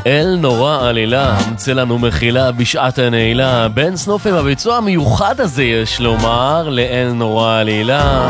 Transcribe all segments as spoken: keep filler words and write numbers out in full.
אל נורא עלילה, המצא לנו מחילה בשעת הנעילה. בן סנופי בביצוע המיוחד הזה יש לומר לאל נורא עלילה.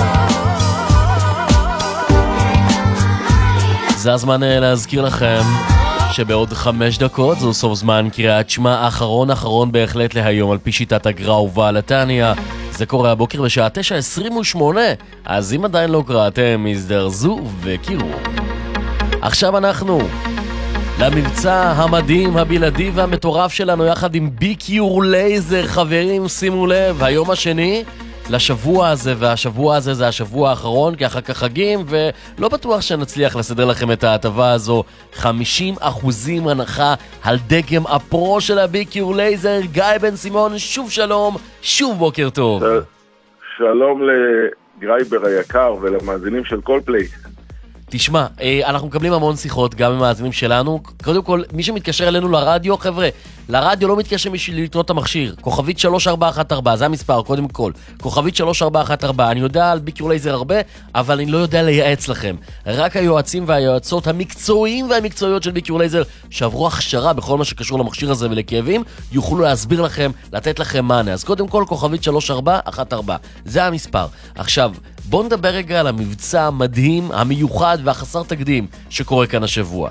זה הזמן להזכיר לכם שבעוד חמש דקות זו סוף זמן קריאת שמע אחרון אחרון בהחלט להיום על פי שיטת הגר"א ובעל התניא. זה קורה הבוקר בשעה תשע עשרים ושמונה, אז אם עדיין לא קראתם הזדרזו וקירו. עכשיו אנחנו למבצע המדהים, הבלעדי והמטורף שלנו יחד עם ביקיור לייזר. חברים, שימו לב, היום השני לשבוע הזה, והשבוע הזה זה השבוע האחרון, כי אחר כך חגים, ולא בטוח שנצליח לסדר לכם את ההטבה הזו. חמישים אחוזים הנחה על דגם הפרו של הביקיור לייזר. גיא בן סימון, שוב שלום, שוב בוקר טוב. שלום לגרייבר היקר ולמאזינים של כל פליי. תשמע, אנחנו מקבלים המון שיחות גם עם המאזינים שלנו. קודם כל, מי שמתקשר אלינו לרדיו, חבר'ה, לרדיו לא מתקשר בשביל לקנות את המכשיר. כוכבית שלוש ארבע אחת ארבע, זה המספר, קודם כל. כוכבית שלוש ארבע אחת ארבע. אני יודע על ביקיור לייזר הרבה, אבל אני לא יודע לייעץ לכם. רק היועצים והיועצות המקצועיים והמקצועיות של ביקיור לייזר, שעברו הכשרה בכל מה שקשור למכשיר הזה ולכאבים, יוכלו להסביר לכם, לתת לכם מענה. אז קודם כל, כוכבית שלוש ארבע אחת ארבע. זה המספר. עכשיו, בואו נדבר רגע על המבצע המדהים, המיוחד והחסר תקדים שקורה כאן השבוע.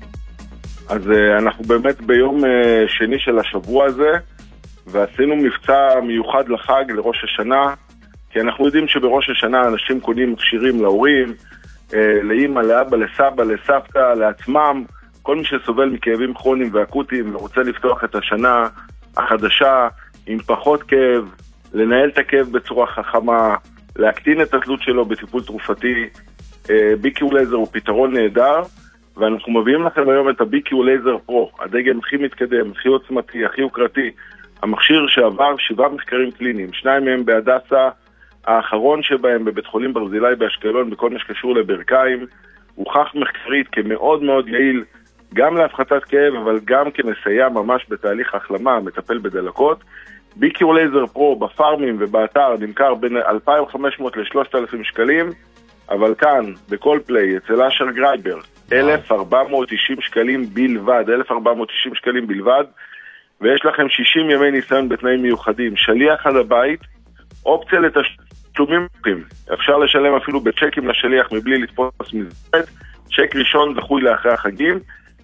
אז אנחנו באמת ביום שני של השבוע הזה, ועשינו מבצע מיוחד לחג, לראש השנה, כי אנחנו יודעים שבראש השנה אנשים קונים מכשירים להורים, לאמא, לאבא, לסבא, לסבתא, לעצמם, כל מי שסובל מכאבים כרוניים ואקוטיים ורוצה לפתוח את השנה החדשה עם פחות כאב, לנהל את הכאב בצורה חכמה, להקטין את התלות שלו בטיפול תרופתי. ביקיור לייזר הוא פתרון נהדר, ואנחנו מביאים לכם היום את הביקיור לייזר פרו, הדגם הכי מתקדם, הכי עוצמתי, הכי יוקרתי, המכשיר שעבר שבעה מחקרים קליניים, שניים מהם בהדסה, האחרון שבהם בבית חולים ברזילי באשקלון, בכל מה שקשור לברכיים, הוכח מחקרית כמאוד מאוד יעיל, גם להפחתת כאב, אבל גם כמסייע ממש בתהליך החלמה, מטפל בדלקות. ביקיור לייזר פרו בפארמים ובאתר נמכר בין אלפיים וחמש מאות ל-שלושת אלפים שקלים, אבל כאן, בכל פליי, אצל אשר גרייבר, אלף ארבע מאות תשעים שקלים בלבד, אלף ארבע מאות תשעים שקלים בלבד, ויש לכם שישים ימי ניסיון בתנאים מיוחדים, שליח עד הבית, אופציה לתשלומים, אפשר לשלם אפילו בצ'קים לשליח מבלי לתפוס מזרת, צ'ק ראשון דחוי לאחרי החגים,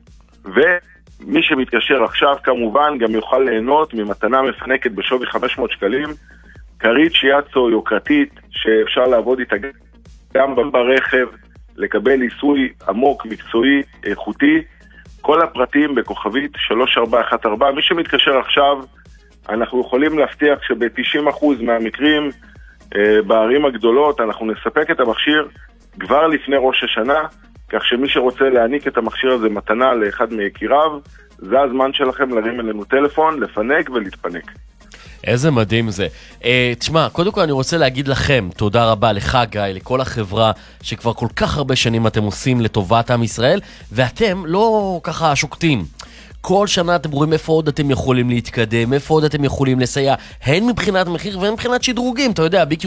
ומי שמתקשר עכשיו כמובן גם יוכל ליהנות ממתנה מפנקת בשווי חמש מאות שקלים, קרית שיאצו יוקרתית שאפשר לעבוד איתה גם ברכב, לקבל עיסוי עמוק, מקצועי, איכותי. כל הפרטים בכוכבית שלוש ארבע אחת ארבע. מי שמתקשר עכשיו, אנחנו יכולים להבטיח שב-תשעים אחוז מהמקרים אה, בערים הגדולות אנחנו נספק את המכשיר כבר לפני ראש השנה, כך שמי שרוצה להעניק את המכשיר הזה מתנה לאחד מיקיריו, זה הזמן שלכם להרים אלינו טלפון, לפנק ולהתפנק. איזה מדהים זה. uh, תשמע, קודם כל אני רוצה להגיד לכם, תודה רבה לך גיא, לכל החברה שכבר כל כך הרבה שנים אתם עושים לטובת עם ישראל, ואתם לא ככה שוקטים. כל שנה אתם רואים איפה עוד אתם יכולים להתקדם, איפה עוד אתם יכולים לסייע, הן מבחינת מחיר והן מבחינת שדרוגים. אתה יודע, ביקיור